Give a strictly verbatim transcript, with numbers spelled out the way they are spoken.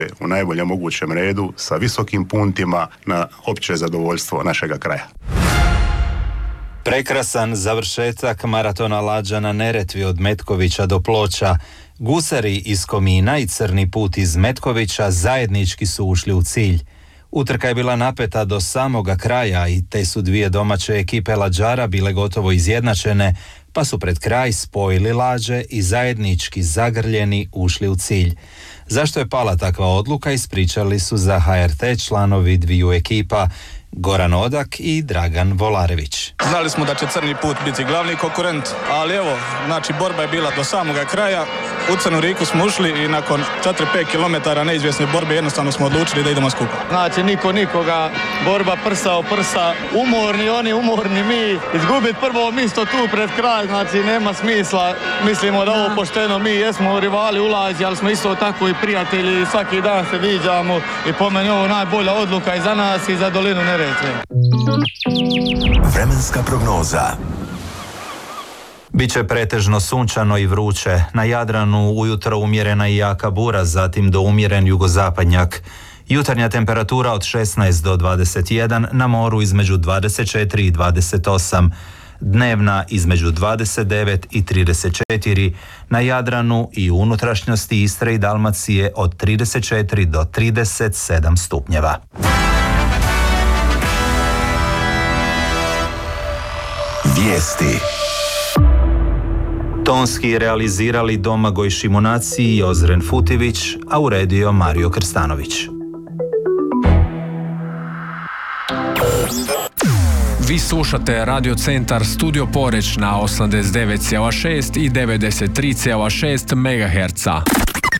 u najboljem mogućem redu sa visokim puntima na opće zadovoljstvo našega kraja. Prekrasan završetak maratona lađa na Neretvi od Metkovića do Ploča. Gusari iz Komina i Crni put iz Metkovića zajednički su ušli u cilj. Utrka je bila napeta do samoga kraja i te su dvije domaće ekipe lađara bile gotovo izjednačene, pa su pred kraj spojili lađe i zajednički zagrljeni ušli u cilj. Zašto je pala takva odluka, ispričali su za H R T članovi dviju ekipa, Goran Odak i Dragan Volarević. Znali smo da će Crni put biti glavni konkurent, ali evo, znači borba je bila do samoga kraja. U Crnu Riku smo ušli i nakon četiri pet kilometara neizvjesne borbe jednostavno smo odlučili da idemo skupa. Znači niko nikoga, borba prsa o prsa, umorni oni, umorni mi, izgubiti prvo mjesto tu pred kraj, znači nema smisla. Mislimo da ovo pošteno, mi jesmo rivali u lađi, ali smo isto tako i prijatelji, svaki dan se viđamo i po meni ovo najbolja odluka i za nas i za dolinu Neretve. Vremenska prognoza. Biće pretežno sunčano i vruće. Na Jadranu ujutro umjerena i jaka bura, zatim do umjeren jugozapadnjak. Jutarnja temperatura od šesnaest do dvadeset jedan, na moru između dvadeset četiri i dvadeset osam. Dnevna između dvadeset devet i trideset četiri, na Jadranu i unutrašnjosti Istre i Dalmacije od trideset četiri do trideset sedam stupnjeva. Vijesti. Tonski realizirali Domagoj Šimunaci i Ozren Futivić, a uredio Mario Krstanović. Vi slušate Radio Centar Studio Poreć na osamdeset devet zarez šest i devedeset tri zarez šest megaherca.